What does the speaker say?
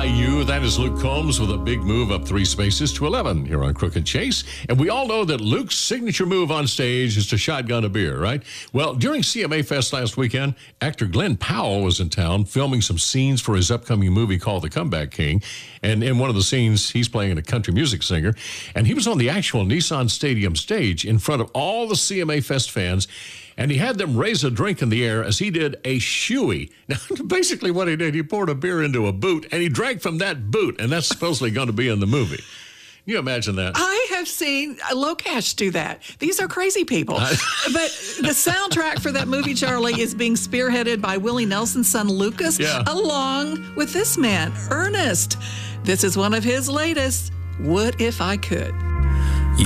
by you. That is Luke Combs with a big move up 3 spaces to 11 here on Crooked Chase. And we all know that Luke's signature move on stage is to shotgun a beer, right? Well, during CMA Fest last weekend, actor Glenn Powell was in town filming some scenes for his upcoming movie called The Comeback King. And in one of the scenes, he's playing a country music singer. And he was on the actual Nissan Stadium stage in front of all the CMA Fest fans. And he had them raise a drink in the air as he did a shoey. Now, basically what he did, he poured a beer into a boot, and he drank from that boot, and that's supposedly going to be in the movie. Can you imagine that? I have seen Locash do that. These are crazy people. But the soundtrack for that movie, Charlie, is being spearheaded by Willie Nelson's son, Lucas, along with this man, Ernest. This is one of his latest, What If I Could?